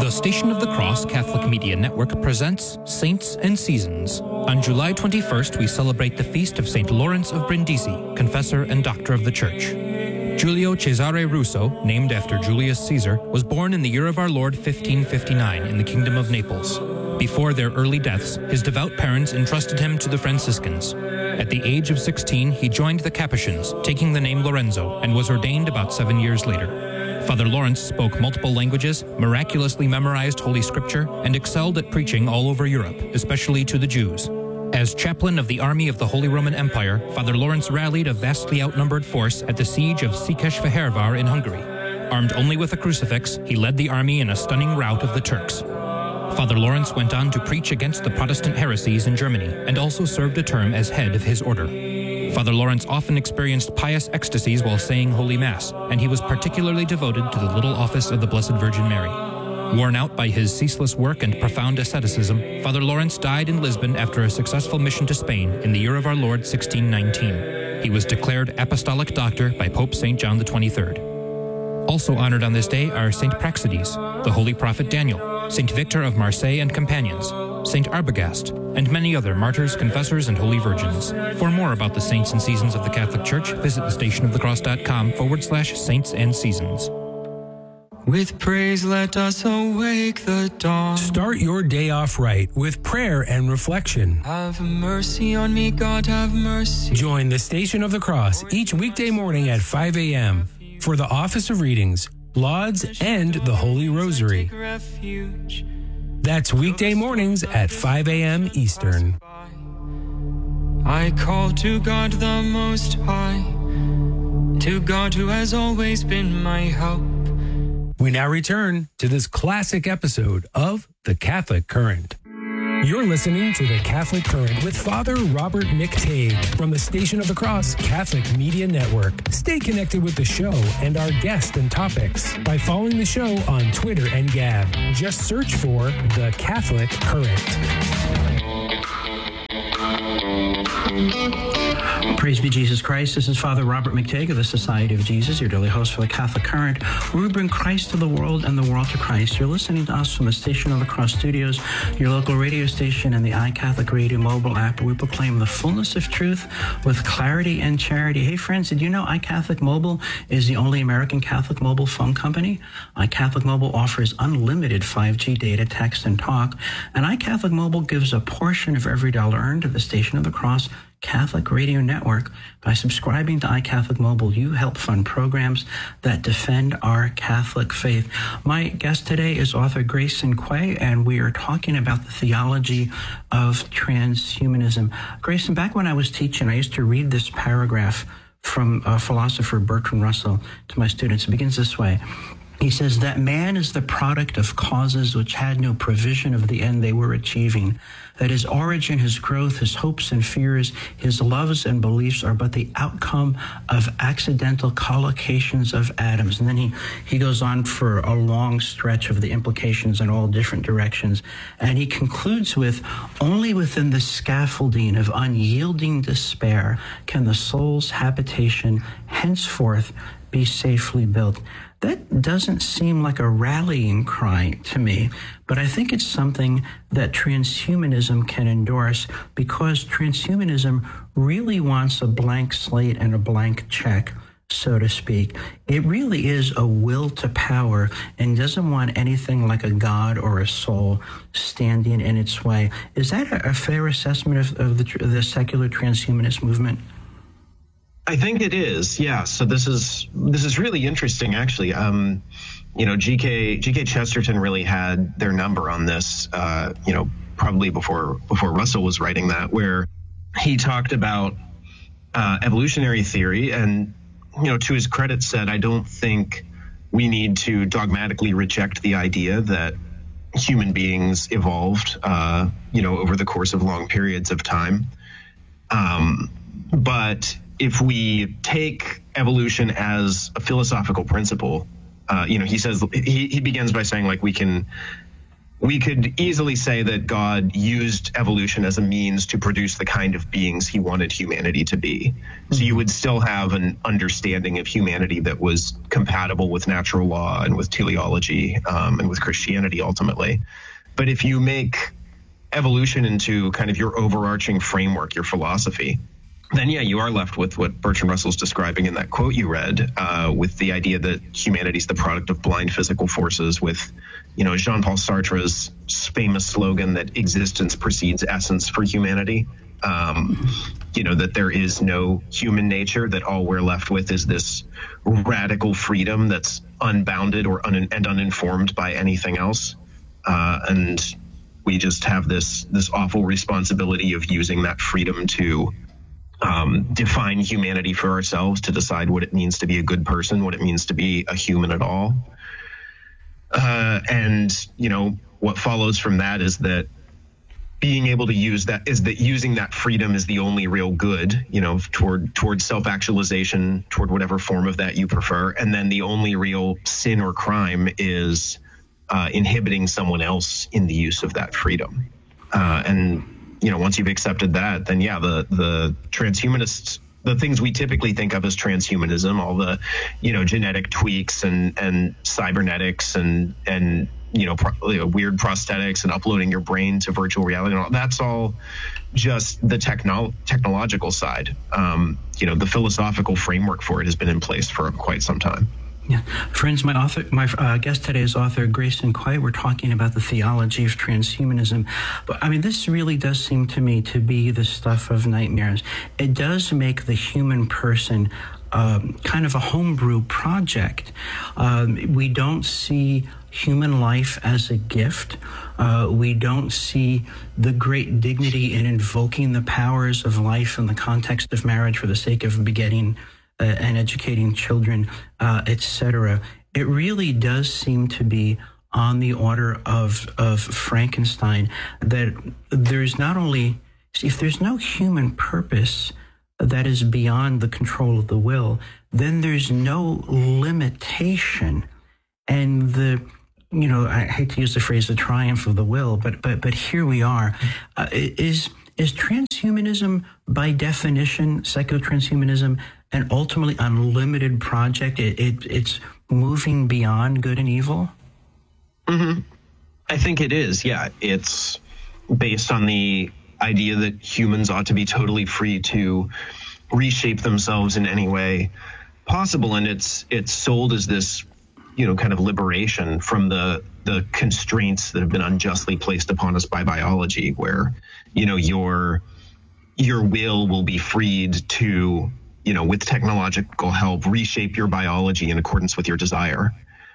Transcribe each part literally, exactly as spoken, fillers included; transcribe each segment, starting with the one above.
The Station of the Cross Catholic Media Network presents Saints and Seasons. On July twenty-first, we celebrate the feast of Saint Lawrence of Brindisi, confessor and doctor of the Church. Giulio Cesare Russo, named after Julius Caesar, was born in the year of our Lord fifteen fifty-nine in the Kingdom of Naples. Before their early deaths, his devout parents entrusted him to the Franciscans. At the age of sixteen, he joined the Capuchins, taking the name Lorenzo, and was ordained about seven years later. Father Lawrence spoke multiple languages, miraculously memorized Holy Scripture, and excelled at preaching all over Europe, especially to the Jews. As chaplain of the army of the Holy Roman Empire, Father Lawrence rallied a vastly outnumbered force at the siege of Székesfehérvár in Hungary. Armed only with a crucifix, he led the army in a stunning rout of the Turks. Father Lawrence went on to preach against the Protestant heresies in Germany and also served a term as head of his order. Father Lawrence often experienced pious ecstasies while saying Holy Mass, and he was particularly devoted to the little office of the Blessed Virgin Mary. Worn out by his ceaseless work and profound asceticism, Father Lawrence died in Lisbon after a successful mission to Spain in the year of our Lord sixteen nineteen. He was declared Apostolic Doctor by Pope Saint John the twenty-third. Also honored on this day are Saint Praxedes, the Holy Prophet Daniel, Saint Victor of Marseille and companions, Saint Arbogast, and many other martyrs, confessors, and holy virgins. For more about the saints and seasons of the Catholic Church, visit thestationofthecross.com forward slash saints and seasons. With praise let us awake the dawn. Start your day off right with prayer and reflection. Have mercy on me, God, have mercy. Join the Station of the Cross each weekday morning at five a.m. for the Office of Readings, Lauds, and the Holy Rosary. That's weekday mornings at five a.m. Eastern. I call to God the Most High, to God who has always been my help. We now return to this classic episode of The Catholic Current. You're listening to The Catholic Current with Father Robert McTague from the Station of the Cross Catholic Media Network. Stay connected with the show and our guests and topics by following the show on Twitter and Gab. Just search for The Catholic Current. Praise be Jesus Christ. This is Father Robert McTague of the Society of Jesus, your daily host for the Catholic Current, where we bring Christ to the world and the world to Christ. You're listening to us from the Station of the Cross Studios, your local radio station, and the iCatholic Radio mobile app, where we proclaim the fullness of truth with clarity and charity. Hey, friends, did you know iCatholic Mobile is the only American Catholic mobile phone company? iCatholic Mobile offers unlimited five G data, text, and talk, and iCatholic Mobile gives a portion of every dollar earned to the Station of the Cross Catholic Radio Network. By subscribing to iCatholic Mobile, you help fund programs that defend our Catholic faith. My guest today is author Grayson Quay, and we are talking about the theology of transhumanism. Grayson, back when I was teaching, I used to read this paragraph from uh, philosopher Bertrand Russell to my students. It begins this way. He says that man is the product of causes which had no provision of the end they were achieving, that his origin, his growth, his hopes and fears, his loves and beliefs are but the outcome of accidental collocations of atoms. And then he, he goes on for a long stretch of the implications in all different directions. And he concludes with, only within the scaffolding of unyielding despair can the soul's habitation henceforth be safely built. That doesn't seem like a rallying cry to me, but I think it's something that transhumanism can endorse, because transhumanism really wants a blank slate and a blank check, so to speak. It really is a will to power and doesn't want anything like a God or a soul standing in its way. Is that a, a fair assessment of, of the, the secular transhumanist movement? I think it is, yeah. So this is this is really interesting, actually. Um, you know, G K G K Chesterton really had their number on this. Uh, you know, probably before before Russell was writing that, where he talked about uh, evolutionary theory, and you know, to his credit, said, "I don't think we need to dogmatically reject the idea that human beings evolved, uh, you know, over the course of long periods of time, um, but." If we take evolution as a philosophical principle, uh, you know, he says, he, he begins by saying, like, we can we could easily say that God used evolution as a means to produce the kind of beings he wanted humanity to be. Mm-hmm. So you would still have an understanding of humanity that was compatible with natural law and with teleology um, and with Christianity ultimately. But if you make evolution into kind of your overarching framework, your philosophy, then yeah, you are left with what Bertrand Russell's describing in that quote you read, uh, with the idea that humanity is the product of blind physical forces, with, you know, Jean-Paul Sartre's famous slogan that existence precedes essence for humanity. Um, you know, that there is no human nature, that all we're left with is this radical freedom that's unbounded or un- and uninformed by anything else. Uh, and we just have this this awful responsibility of using that freedom to Um, define humanity for ourselves, to decide what it means to be a good person, what it means to be a human at all. Uh, and, you know, what follows from that is that being able to use that is that using that freedom is the only real good, you know, toward, toward self-actualization, toward whatever form of that you prefer. And then the only real sin or crime is uh, inhibiting someone else in the use of that freedom. Uh, and You know, once you've accepted that, then yeah, the the transhumanists, the things we typically think of as transhumanism, all the, you know, genetic tweaks and and cybernetics and and you know, pro, you know weird prosthetics and uploading your brain to virtual reality, and all, that's all just the techno- technological side. Um, you know, the philosophical framework for it has been in place for quite some time. Yeah, friends, my author, my uh, guest today is author Grayson Coy. We're talking about the theology of transhumanism. But I mean, this really does seem to me to be the stuff of nightmares. It does make the human person um, kind of a homebrew project. Um, we don't see human life as a gift. Uh, we don't see the great dignity in invoking the powers of life in the context of marriage for the sake of begetting Uh, and educating children, uh, et cetera. It really does seem to be on the order of of Frankenstein, that there's not only, if there's no human purpose that is beyond the control of the will, then there's no limitation. And the, you know, I hate to use the phrase the triumph of the will, but but but here we are. Uh, is is transhumanism by definition, psychotranshumanism, an ultimately unlimited project? It, it, it's moving beyond good and evil? Mm-hmm. I think it is, yeah. It's based on the idea that humans ought to be totally free to reshape themselves in any way possible. And it's it's sold as this, you know, kind of liberation from the the constraints that have been unjustly placed upon us by biology, where, you know, your your will will be freed to, you know, with technological help, reshape your biology in accordance with your desire.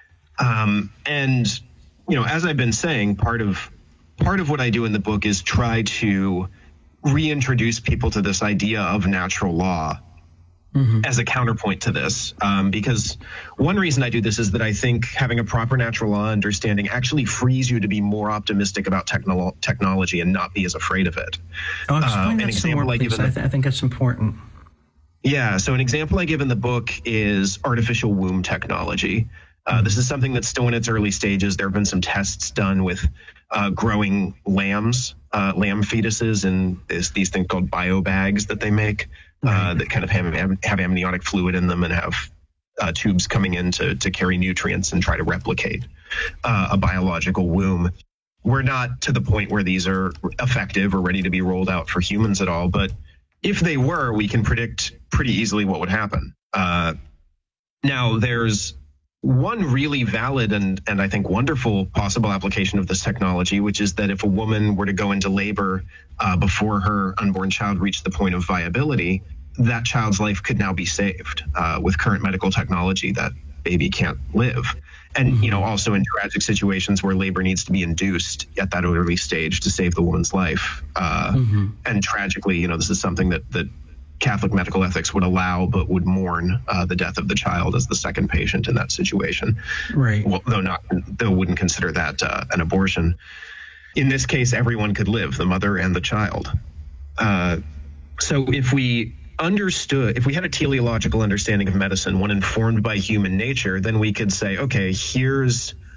Um, and, you know, as I've been saying, part of part of what I do in the book is try to reintroduce people to this idea of natural law mm-hmm. as a counterpoint to this. Um, because one reason I do this is that I think having a proper natural law understanding actually frees you to be more optimistic about technolo- technology and not be as afraid of it. Oh, explain uh, that an some more, example I give in I, the, th- I think that's important. Yeah, so an example I give in the book is artificial womb technology. Uh, this is something that's still in its early stages. There have been some tests done with uh, growing lambs, uh, lamb fetuses, in this, these things called biobags that they make uh, right. that kind of have, have amniotic fluid in them and have uh, tubes coming in to, to carry nutrients and try to replicate uh, a biological womb. We're not to the point where these are effective or ready to be rolled out for humans at all, but if they were, we can predict pretty easily what would happen. Uh, now, there's one really valid and, and I think wonderful possible application of this technology, which is that if a woman were to go into labor uh, before her unborn child reached the point of viability, that child's life could now be saved. Uh, with current medical technology, that baby can't live. And, mm-hmm. you know, also in tragic situations where labor needs to be induced at that early stage to save the woman's life. Uh, mm-hmm. And tragically, you know, this is something that, that Catholic medical ethics would allow, but would mourn uh, the death of the child as the second patient in that situation. Right. Well, though not, though wouldn't consider that uh, an abortion. In this case, everyone could live, the mother and the child. Uh, so if we understood, if we had a teleological understanding of medicine, one informed by human nature, then we could say, okay, here's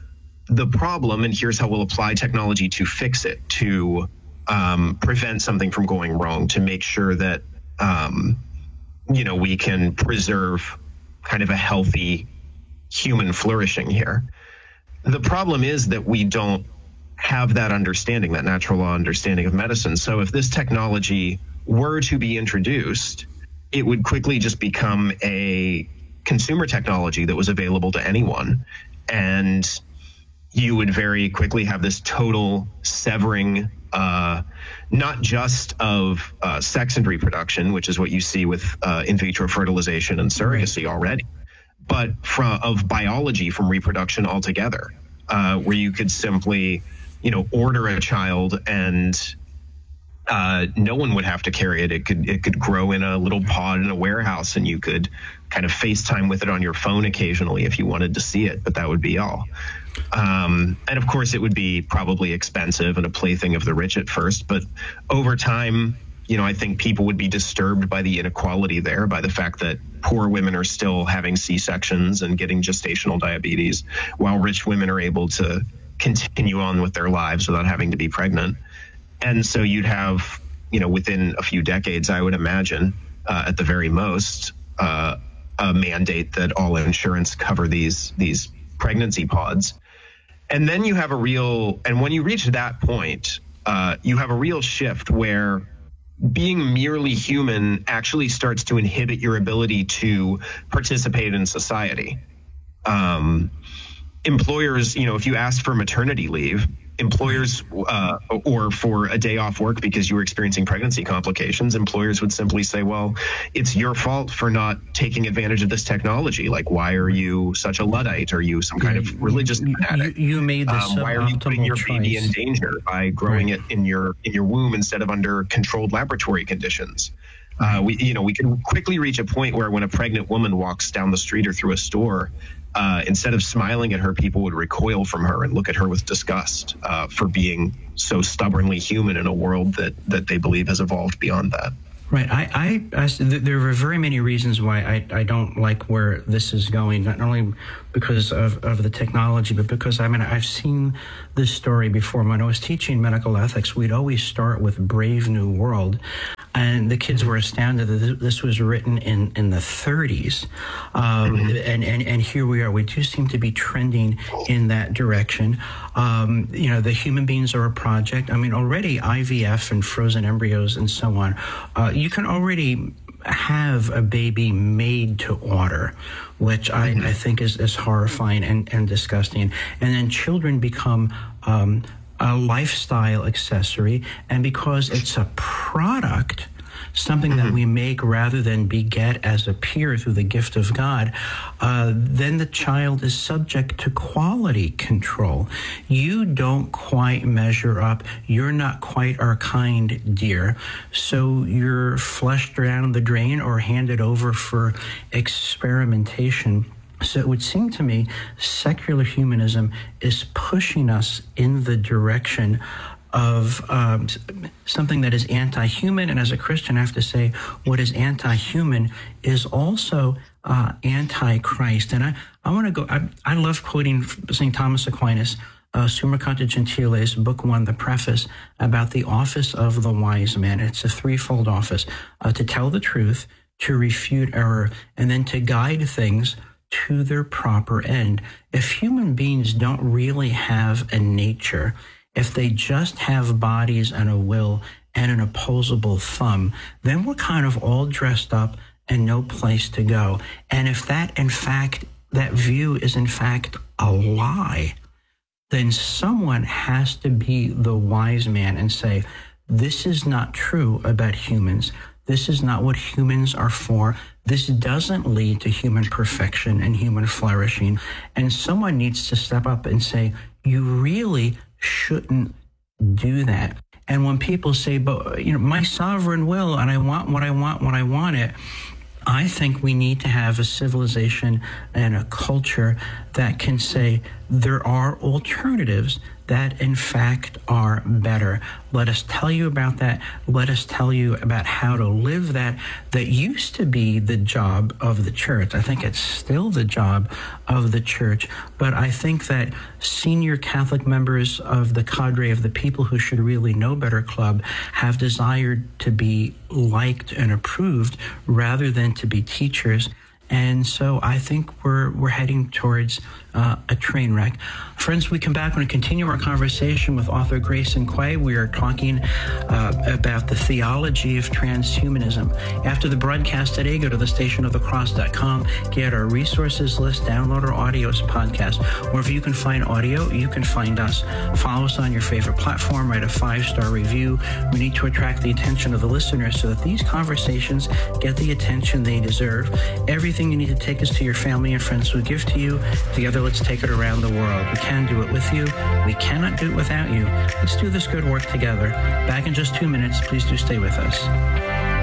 the problem, and here's how we'll apply technology to fix it, to um, prevent something from going wrong, to make sure that, um, you know, we can preserve kind of a healthy human flourishing here. The problem is that we don't have that understanding, that natural law understanding of medicine. So if this technology were to be introduced, it would quickly just become a consumer technology that was available to anyone. And you would very quickly have this total severing, uh, not just of uh, sex and reproduction, which is what you see with uh, in vitro fertilization and surrogacy already, but from, of biology from reproduction altogether, uh, where you could simply, you know, order a child and uh, no one would have to carry it. It could it could grow in a little pod in a warehouse, and you could kind of FaceTime with it on your phone occasionally if you wanted to see it, but that would be all. Um, and of course, it would be probably expensive and a plaything of the rich at first, but over time, you know, I think people would be disturbed by the inequality there, by the fact that poor women are still having C-sections and getting gestational diabetes, while rich women are able to continue on with their lives without having to be pregnant. And so you'd have, you know, within a few decades, I would imagine, uh, at the very most, uh, a mandate that all insurance cover these these pregnancy pods. And then you have a real, and when you reach that point, uh, you have a real shift where being merely human actually starts to inhibit your ability to participate in society. Um, employers, you know, if you ask for maternity leave, employers, uh, or for a day off work because you were experiencing pregnancy complications, employers would simply say, well, it's your fault for not taking advantage of this technology. Like, why are you such a Luddite? Are you some kind of religious fanatic? You, you made this um, Why are you putting your choice. baby in danger by growing Right. it in your in your womb instead of under controlled laboratory conditions? Uh, we, you know, we can quickly reach a point where when a pregnant woman walks down the street or through a store, uh, instead of smiling at her, people would recoil from her and look at her with disgust uh, for being so stubbornly human in a world that, that they believe has evolved beyond that. Right. I, I, I, there are very many reasons why I, I don't like where this is going, not only because of, of the technology, but because, I mean, I've seen this story before. When I was teaching medical ethics, we'd always start with Brave New World. And the kids were astounded that this was written in, in the thirties. Um, mm-hmm. and, and, and here we are. We do seem to be trending in that direction. Um, you know, the human beings are a project. I mean, already I V F and frozen embryos and so on, uh, you can already have a baby made to order, which I, I think is, is horrifying and, and disgusting. And then children become um, a lifestyle accessory, and because it's a product, something that we make rather than beget as a peer through the gift of God, uh, then the child is subject to quality control. You don't quite measure up. You're not quite our kind, dear. So you're flushed down the drain or handed over for experimentation. So it would seem to me secular humanism is pushing us in the direction of um, something that is anti-human. And as a Christian, I have to say what is anti-human is also uh, anti-Christ. And I, I want to go, I, I love quoting Saint Thomas Aquinas, uh, Summa Contra Gentiles, book one, the preface, about the office of the wise man. It's a threefold office, uh, to tell the truth, to refute error, and then to guide things to their proper end. If human beings don't really have a nature, if they just have bodies and a will and an opposable thumb, then we're kind of all dressed up and no place to go. And if that, in fact, that view is in fact a lie, then someone has to be the wise man and say, this is not true about humans. This is not what humans are for. This doesn't lead to human perfection and human flourishing. And someone needs to step up and say, you really shouldn't do that. And when people say, but, you know, my sovereign will, and I want what I want when I want it, I think we need to have a civilization and a culture that can say, there are alternatives that in fact are better. Let us tell you about that. Let us tell you about how to live that. That used to be the job of the church. I think it's still the job of the church. But I think that senior Catholic members of the cadre of the People Who Should Really Know Better Club have desired to be liked and approved rather than to be teachers. And so I think we're we're heading towards uh, a train wreck. Friends, we come back and continue our conversation with author Grayson Quay. We are talking uh, about the theology of transhumanism. After the broadcast today, go to the station of the cross dot com, get our resources list, download our audios podcast. Wherever you can find audio, you can find us. Follow us on your favorite platform, write a five-star review. We need to attract the attention of the listeners so that these conversations get the attention they deserve. Everything you need to take us to your family and friends who give to you. Together, let's take it around the world. We can do it with you. We cannot do it without you. Let's do this good work together. Back in just two minutes. Please do stay with us.